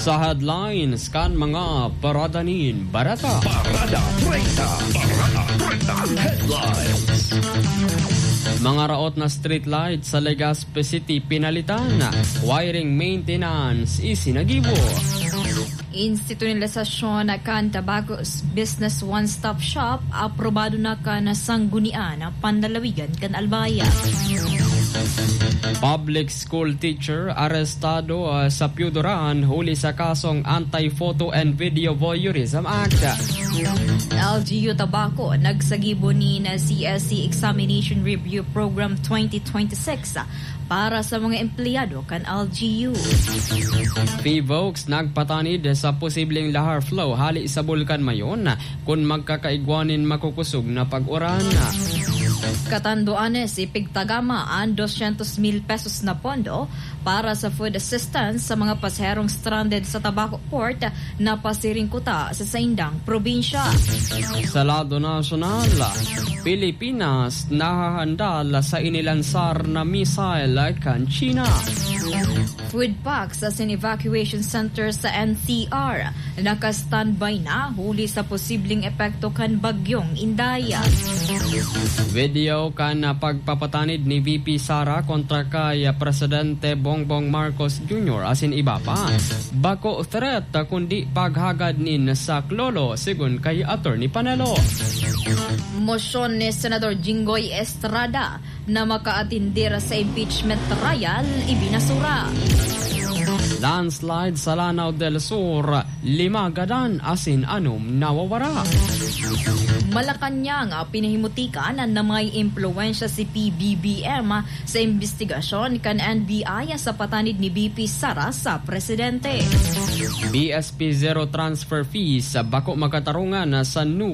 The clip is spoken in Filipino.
Sa headlines kan mga paradanin barata. Parada 30 headlines. Mga raot na street light sa Legazpi City pinalitan. Wiring maintenance isinagibo. Institutionalisasyon kan Tabacos Business One-Stop Shop aprobado na kan sanggunian na pandalawigan kan Albaya. Public school teacher arestado sa Piudoran huli sa kasong Anti-Photo and Video Voyeurism Act. LGU Tabaco nagsagibo ni na CSC Examination Review Program 2026 para sa mga empleyado kan LGU. PVOX nagpatanid sa posibleng lahar flow hali sa bulkan mayon kung magkakaigwanin makukusog na pag-uran. Katanduanes ipigtagama ang 200,000 pesos na pondo para sa food assistance sa mga pasaherong stranded sa Tabaco Port na pasiringkuta sa Saindang probinsya. Sa lado nasyonal, Pilipinas nahahandal sa inilansar na missile kan China. Food packs sa evacuation center sa NCR naka-standby na huli sa posibleng epekto kan bagyong Indaya. Video kan pagpapatanid ni VP Sara kontra kay Presidente Bongbong Marcos Jr. asin iba pa. Bako threat kundi paghagad nin sa klolo sigun kay Attorney Panelo. Motion ni Senador Jinggoy Estrada na makaatindira sa impeachment trial ibinasura. Landslide sa Lanao del Sur, 5 gadan asin anom nawawara. Malacanang pinahimutikan na may impluwensya si PBBM sa investigasyon kan NBI sa patanid ni BP Sara sa presidente. BSP zero transfer fees bako makatarungan sa new